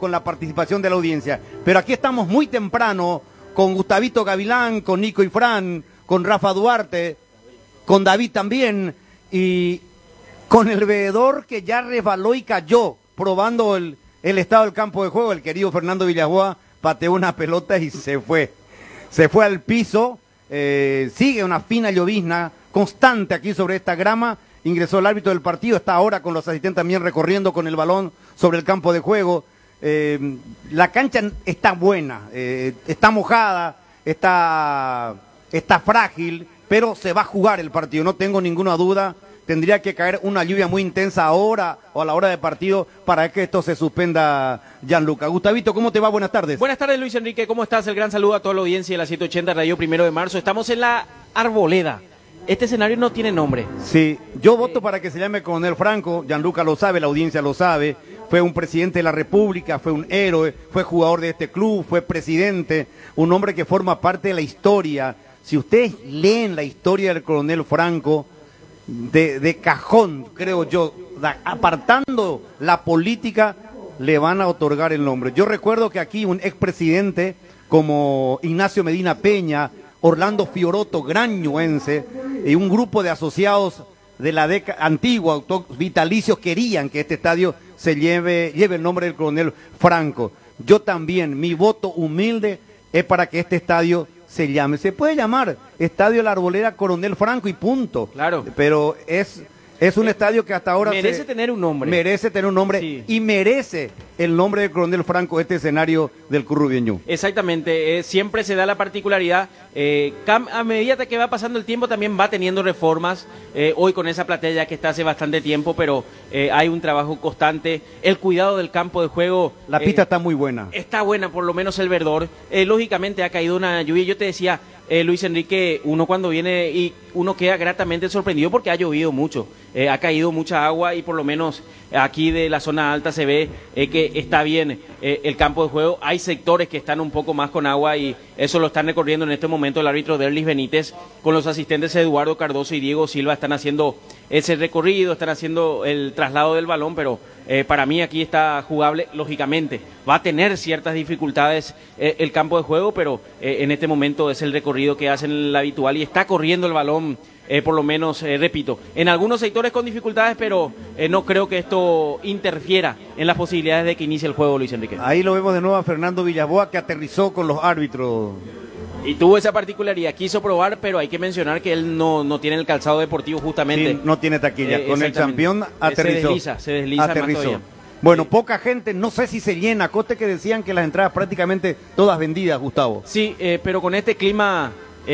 con la participación de la audiencia. Pero aquí estamos muy temprano con Gustavito Gavilán, con Nico y Fran, con Rafa Duarte, con David también, y con el veedor que ya resbaló y cayó, probando el estado del campo de juego. El querido Fernando Villaboa pateó una pelota y se fue al piso. Sigue una fina llovizna constante aquí sobre esta grama. Ingresó el árbitro del partido, está ahora con los asistentes también recorriendo con el balón sobre el campo de juego. La cancha está buena, está mojada, está frágil, pero se va a jugar el partido, no tengo ninguna duda. Tendría que caer una lluvia muy intensa ahora o a la hora de partido para que esto se suspenda, Gianluca. Gustavito, ¿cómo te va? Buenas tardes. Buenas tardes, Luis Enrique, ¿cómo estás? El gran saludo a toda la audiencia de la 780 Radio 1 de Marzo. Estamos en la Arboleda. Este escenario no tiene nombre. Sí, yo voto para que se llame Coronel Franco. Gianluca lo sabe, la audiencia lo sabe. Fue un presidente de la República, fue un héroe, fue jugador de este club, fue presidente, un hombre que forma parte de la historia. Si ustedes leen la historia del Coronel Franco, de cajón, creo yo, apartando la política, le van a otorgar el nombre. Yo recuerdo que aquí un expresidente como Ignacio Medina Peña, Orlando Fioroto, gran ñuense, y un grupo de asociados de la década antigua, vitalicios, querían que este estadio se lleve el nombre del Coronel Franco. Yo también, mi voto humilde es para que este estadio se llame. Se puede llamar Estadio La Arboleda Coronel Franco y punto. Claro. Pero es un estadio que hasta ahora merece tener un nombre. Merece tener un nombre, sí. Y merece el nombre de Coronel Franco este escenario del Currubieñú. Exactamente, siempre se da la particularidad. A medida que va pasando el tiempo también va teniendo reformas. Hoy con esa platea ya que está hace bastante tiempo, pero hay un trabajo constante. El cuidado del campo de juego. La pista está muy buena. Está buena, por lo menos el verdor. Lógicamente ha caído una lluvia. Yo te decía, Luis Enrique, uno cuando viene y uno queda gratamente sorprendido porque ha llovido mucho. Ha caído mucha agua y por lo menos aquí de la zona alta se ve que está bien el campo de juego. Hay sectores que están un poco más con agua y eso lo están recorriendo en este momento el árbitro Derlis Benítez con los asistentes Eduardo Cardoso y Diego Silva. Están haciendo ese recorrido, están haciendo el traslado del balón, pero para mí aquí está jugable. Lógicamente va a tener ciertas dificultades el campo de juego, pero en este momento es el recorrido que hacen el habitual y está corriendo el balón. Por lo menos, repito, en algunos sectores con dificultades, pero no creo que esto interfiera en las posibilidades de que inicie el juego, Luis Enrique. Ahí lo vemos de nuevo a Fernando Villaboa, que aterrizó con los árbitros. Y tuvo esa particularidad, quiso probar, pero hay que mencionar que él no tiene el calzado deportivo justamente. Sí, no tiene taquilla, con el campeón aterrizó. Se desliza aterrizó. Más todavía. Bueno, sí. Poca gente, no sé si se llena, coste que decían que las entradas prácticamente todas vendidas, Gustavo. Sí, pero con este clima...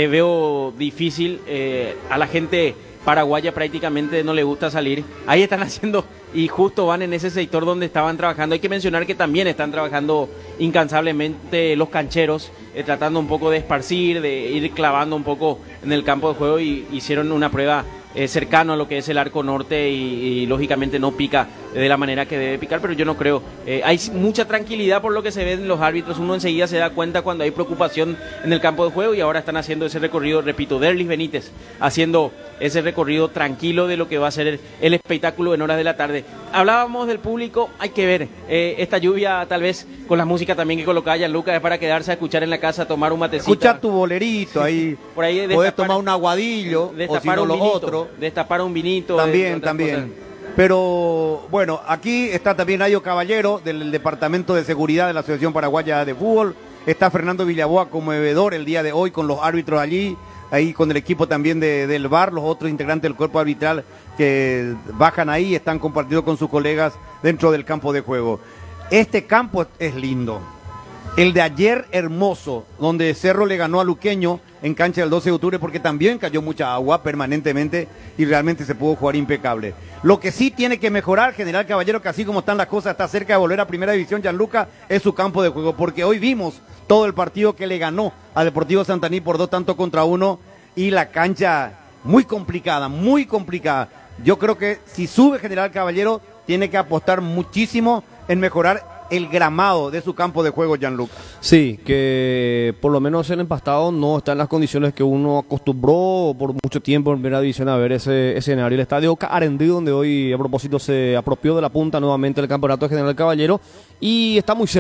veo difícil, a la gente paraguaya prácticamente no le gusta salir. Ahí están haciendo y justo van en ese sector donde estaban trabajando. Hay que mencionar que también están trabajando incansablemente los cancheros, tratando un poco de esparcir, de ir clavando un poco en el campo de juego y hicieron una prueba cercano a lo que es el arco norte y lógicamente no pica de la manera que debe picar, pero yo no creo. Hay mucha tranquilidad por lo que se ven los árbitros, uno enseguida se da cuenta cuando hay preocupación en el campo de juego y ahora están haciendo ese recorrido, repito, Derlis Benítez haciendo ese recorrido tranquilo de lo que va a ser el espectáculo en horas de la tarde. Hablábamos del público, hay que ver, esta lluvia tal vez con la música también que colocaba Gianluca es para quedarse a escuchar en la casa, tomar un matecito. Escucha tu bolerito ahí, por ahí podés tomar un aguadillo, o si no los otros. Destapar un vinito. También. Cosas. Pero bueno, aquí está también Ayo Caballero del Departamento de Seguridad de la Asociación Paraguaya de Fútbol. Está Fernando Villaboa como bebedor el día de hoy con los árbitros allí, ahí con el equipo también del VAR, los otros integrantes del cuerpo arbitral que bajan ahí, están compartidos con sus colegas dentro del campo de juego. Este campo es lindo. El de ayer hermoso, donde Cerro le ganó a Luqueño en cancha del 12 de octubre porque también cayó mucha agua permanentemente y realmente se pudo jugar impecable. Lo que sí tiene que mejorar, General Caballero, que así como están las cosas, está cerca de volver a primera división, Gianluca, es su campo de juego, porque hoy vimos todo el partido que le ganó a Deportivo Santaní por 2-1 y la cancha muy complicada, muy complicada. Yo creo que si sube General Caballero, tiene que apostar muchísimo en mejorar el gramado de su campo de juego, Gianluca. Sí, que por lo menos el empastado no está en las condiciones que uno acostumbró por mucho tiempo en primera división a ver ese escenario. El estadio Carendí, donde hoy a propósito se apropió de la punta nuevamente del campeonato de General Caballero y está muy cerca